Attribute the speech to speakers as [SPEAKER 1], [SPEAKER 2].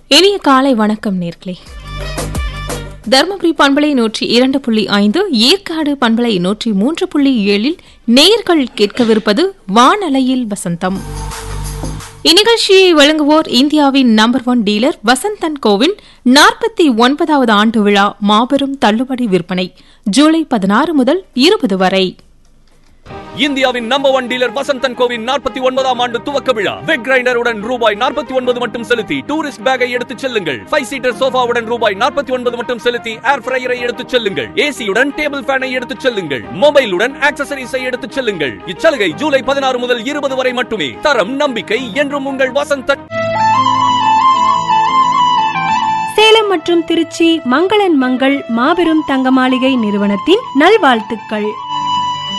[SPEAKER 1] இனிய காலை வணக்கம் நேர்களே. தருமபுரி பண்பலை 102.5, ஏற்காடு பண்பலை 103.7 நேயர்கள் கேட்கவிருப்பது வானலையில் வசந்தம். இந்நிகழ்ச்சியை வழங்குவோர் இந்தியாவின் நம்பர் 1 டீலர் வசந்த் & கோவின் 49வது ஆண்டு விழா மாபெரும் தள்ளுபடி விற்பனை ஜூலை 16 முதல் 20 வரை.
[SPEAKER 2] இந்தியாவின் நம்பர் 1 டீலர் வசந்த் & கோவின் 49ஆம் ஆண்டு துவக்க விழா. வெக் கிரைண்டருடன் ரூபாய் 49 மட்டும் செலுத்தி டூரிஸ்ட் பேக்கை எடுத்துச் செல்லுங்கள். 5 சீட்டர் சோஃபாவுடன் ரூபாய் 49 மட்டும் செலுத்தி ஏர் ஃப்ரையரை எடுத்துச் செல்லுங்கள். ஏசியுடன் டேபிள் ஃபேனை எடுத்துச் செல்லுங்கள். மொபைலுடன் ஆக்சசரிஸை எடுத்துச் செல்லுங்கள். இச்சலுகை ஜூலை 16 முதல் 20 வரை மட்டுமே. தரம் நம்பிக்கை என்றும் உங்கள் வசந்த்.
[SPEAKER 3] சேலம் மற்றும் திருச்சி மங்களன் மங்கள் மாபெரும் தங்க மாளிகை நிறுவனத்தின் நல்வாழ்த்துக்கள்.